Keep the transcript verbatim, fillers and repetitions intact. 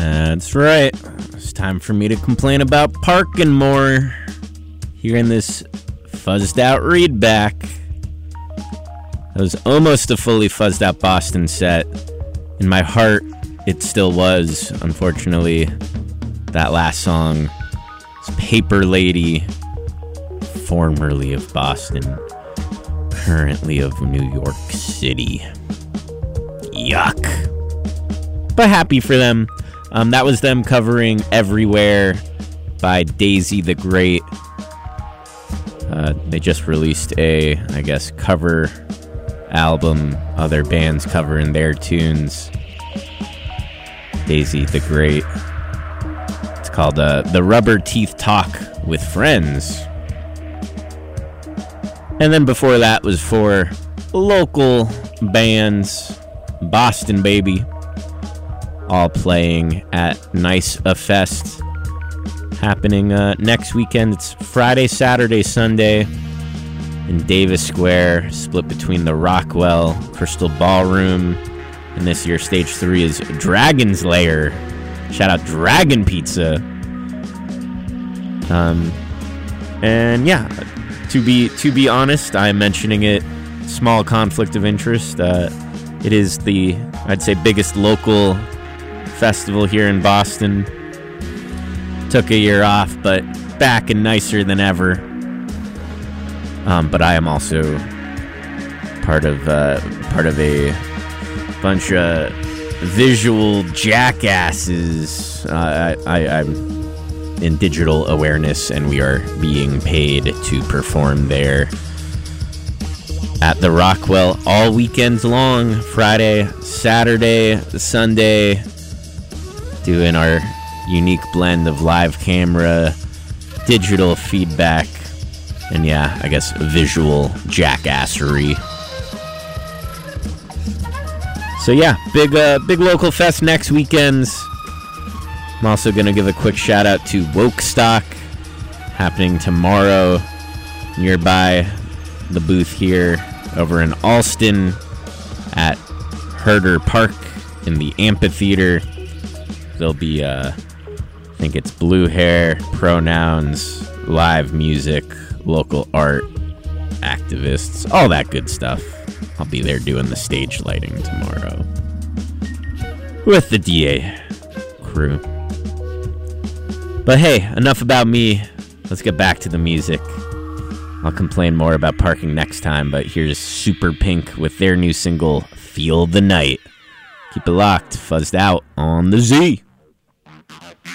That's right. It's time for me to complain about parking more. Here in this fuzzed out read back. That was almost a fully fuzzed out Boston set. In my heart, it still was. Unfortunately, that last song is Paper Lady, formerly of Boston, currently of New York City. Yuck. But happy for them. Um, that was them covering Everywhere by Daisy the Great. Uh, they just released a, I guess, cover album, other bands covering their tunes. Daisy the Great. It's called uh, The Rubber Teeth Talk with Friends. And then before that was for local bands, Boston Baby, all playing at Nice A Fest, happening uh, next weekend. It's Friday, Saturday, Sunday in Davis Square, split between the Rockwell Crystal Ballroom, and this year stage three is Dragon's Lair. Shout out Dragon Pizza. Um, and yeah, to be to be honest, I'm mentioning it. Small conflict of interest. Uh, it is the, I'd say, biggest local festival here in Boston. Took a year off, but back and nicer than ever. Um, but I am also part of uh, part of a bunch of visual jackasses. Uh, I, I, I'm in digital awareness, and we are being paid to perform there at the Rockwell all weekend long, Friday, Saturday, Sunday, doing our unique blend of live camera, digital feedback, and yeah, I guess visual jackassery. So yeah, big uh, big local fest next weekend. I'm also going to give a quick shout out to Wokestock, happening tomorrow nearby the booth here over in Alston at Herder Park in the amphitheater. There'll be, uh, I think it's blue hair, pronouns, live music, local art, activists, all that good stuff. I'll be there doing the stage lighting tomorrow with the D A crew. But hey, enough about me. Let's get back to the music. I'll complain more about parking next time, but here's Super Pink with their new single, Feel the Night. Keep it locked, fuzzed out on the Z.